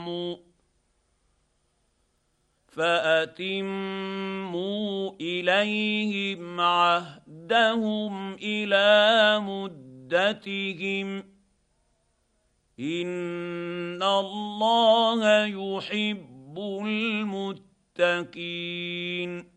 فاتموا اليهم عهدهم الى مدتهم ان الله يحب المتقين